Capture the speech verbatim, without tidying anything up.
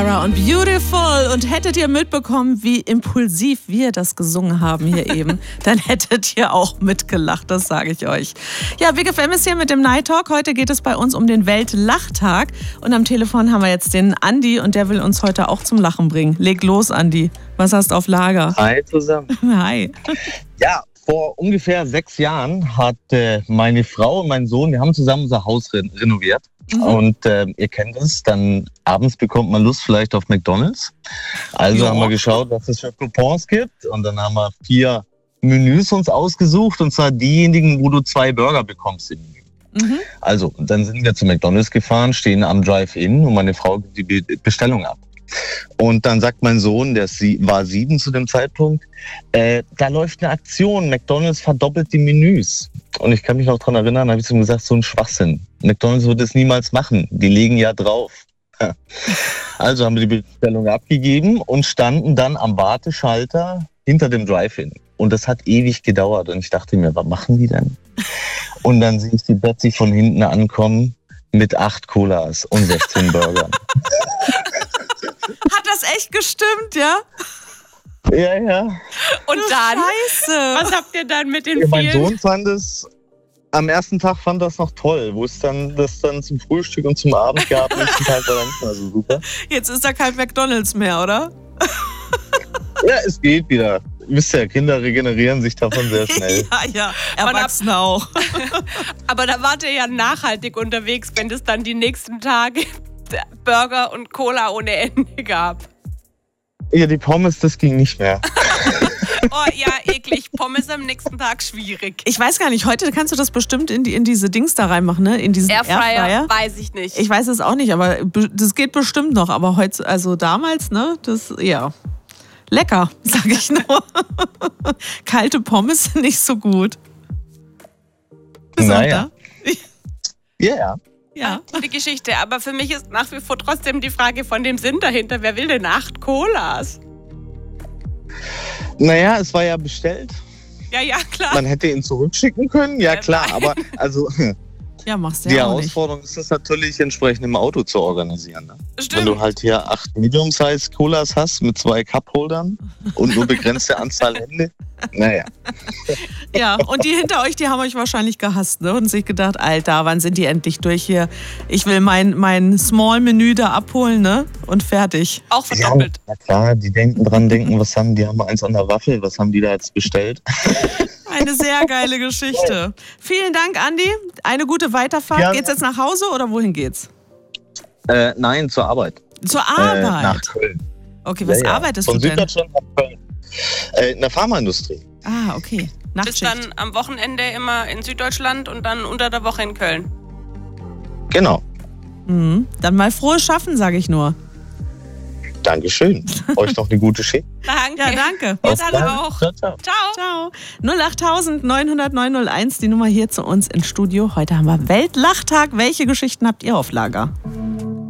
Sarah und Beautiful. Und hättet ihr mitbekommen, wie impulsiv wir das gesungen haben hier eben, dann hättet ihr auch mitgelacht, das sage ich euch. Ja, Big F M ist hier mit dem Night Talk. Heute geht es bei uns um den Weltlachtag. Und am Telefon haben wir jetzt den Andi und der will uns heute auch zum Lachen bringen. Leg los, Andi. Was hast du auf Lager? Hi zusammen. Hi. Ja, vor ungefähr sechs Jahren hat äh, meine Frau und mein Sohn, wir haben zusammen unser Haus re- renoviert. Mhm. Und äh, ihr kennt es, dann abends bekommt man Lust vielleicht auf McDonald's. Also ja. haben wir geschaut, was es für Coupons gibt. Und dann haben wir vier Menüs uns ausgesucht. Und zwar diejenigen, wo du zwei Burger bekommst im Menü. Mhm. Also, dann sind wir zu McDonald's gefahren, stehen am Drive-In und meine Frau gibt die Be- Bestellung ab. Und dann sagt mein Sohn, der war sieben zu dem Zeitpunkt, äh, da läuft eine Aktion, McDonald's verdoppelt die Menüs. Und ich kann mich noch dran erinnern, da habe ich zu ihm gesagt, so ein Schwachsinn. McDonald's wird es niemals machen, die legen ja drauf. Also haben wir die Bestellung abgegeben und standen dann am Warteschalter hinter dem Drive-In. Und das hat ewig gedauert und ich dachte mir, was machen die denn? Und dann sehe ich die Betsy von hinten ankommen mit acht Colas und sechzehn Burgern. Hat das echt gestimmt, ja? Ja, ja. Und dann? Scheiße. Was habt ihr dann mit den ja, vielen? Mein Sohn fand es, am ersten Tag fand das noch toll, wo es dann das dann zum Frühstück und zum Abend gab. Nächsten Tag war dann nicht mehr so super. Jetzt ist da kein McDonald's mehr, oder? Ja, es geht wieder. Ihr wisst ja, Kinder regenerieren sich davon sehr schnell. Ja, ja, Erwachsene auch. Aber da wart ihr ja nachhaltig unterwegs, wenn es dann die nächsten Tage Burger und Cola ohne Ende gab. Ja, die Pommes, das ging nicht mehr. Oh ja, eklig. Pommes am nächsten Tag schwierig. Ich weiß gar nicht, heute kannst du das bestimmt in, die, in diese Dings da reinmachen, ne? In diesen Airfryer, Airfryer. Weiß ich nicht. Ich weiß es auch nicht, aber das geht bestimmt noch. Aber heute, also damals, ne? Das, ja. Lecker, sag ich nur. Kalte Pommes sind nicht so gut. Bist du naja. da? Ja, ja. Ja. Die Geschichte, aber für mich ist nach wie vor trotzdem die Frage von dem Sinn dahinter. Wer will denn acht Colas? Naja, es war ja bestellt. Ja, ja, klar. Man hätte ihn zurückschicken können, ja klar, aber also ja, machst du die ja auch Herausforderung nicht. ist es natürlich entsprechend im Auto zu organisieren. Ne? Stimmt. Wenn du halt hier acht Medium-Size-Colas hast mit zwei Cup-Holdern und nur begrenzte Anzahl Hände, naja. Ja, und die hinter euch, die haben euch wahrscheinlich gehasst, ne? Und sich gedacht, Alter, wann sind die endlich durch hier? Ich will mein, mein Small-Menü da abholen, ne? Und fertig. Auch verdoppelt. Ja, na klar, die denken dran, denken, was haben die, haben eins an der Waffel, was haben die da jetzt bestellt? Eine sehr geile Geschichte. Vielen Dank, Andi. Eine gute Weiterfahrt. Ja. Geht's jetzt nach Hause oder wohin geht's? Äh, nein, zur Arbeit. Zur Arbeit? Äh, nach Köln. Okay, was ja, ja. arbeitest Von du denn? Süddeutschland nach Köln. Äh, in der Pharmaindustrie. Ah, okay. Bist Nachtschicht. dann am Wochenende immer in Süddeutschland und dann unter der Woche in Köln. Genau. Mhm. Dann mal frohes Schaffen, sage ich nur. Dankeschön. Euch noch eine gute Schicht. Danke. Ja, danke. Ihr dann auch. Ciao, ciao. Ciao. Ciao. null acht neun null null neun null eins, die Nummer hier zu uns ins Studio. Heute haben wir Weltlachtag. Welche Geschichten habt ihr auf Lager?